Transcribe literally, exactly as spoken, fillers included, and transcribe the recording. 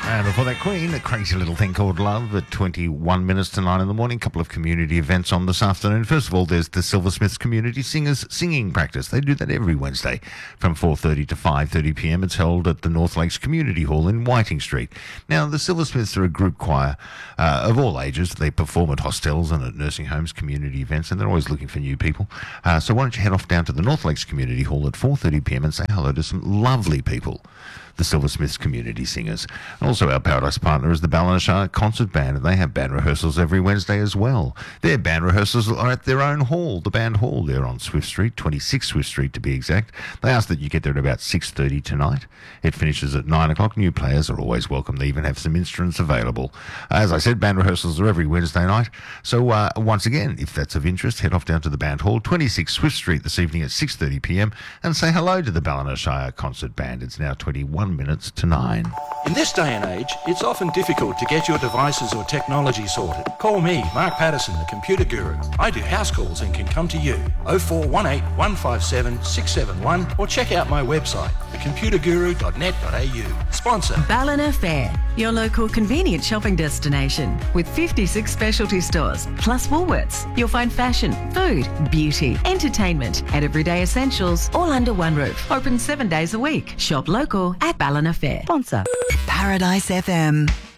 And before that, Queen, a crazy little thing called Love at twenty-one minutes to nine in the morning. A couple of community events on this afternoon. First of all, there's the Silversmiths Community Singers singing practice. They do that every Wednesday from four thirty to five thirty p m. It's held at the North Lakes Community Hall in Whiting Street. Now, the Silversmiths are a group choir uh, of all ages. They perform at hostels and at nursing homes, community events, and they're always looking for new people. Uh, so why don't you head off down to the North Lakes Community Hall at four thirty p m and say hello to some lovely people, the Silversmiths Community Singers. And also our Paradise partner is the Ballina Concert Band, and they have band rehearsals every Wednesday as well. Their band rehearsals are at their own hall, the Band Hall, there on Swift Street, twenty-six Swift Street to be exact. They ask that you get there at about six thirty tonight. It finishes at nine o'clock. New players are always welcome. They even have some instruments available. As I said, band rehearsals are every Wednesday night. So uh, once again, if that's of interest, head off down to the Band Hall, twenty-six Swift Street this evening at six thirty p m and say hello to the Ballina Shire Concert Band. It's now twenty-one minutes to nine. In this day and age, it's often difficult to get your devices or technology sorted. Call me, Mark Patterson, the Computer Guru. I do house calls and can come to you. oh four one eight, one five seven, six seven one or check out my website, the computer guru dot net dot a u. Sponsor Ballina Fair, your local convenient shopping destination with fifty-six specialty stores plus Woolworths. You'll find fashion, food, beauty, entertainment and everyday essentials all under one roof. Open seven days a week. Shop local at Ballina Fair. Sponsor Paradise F M.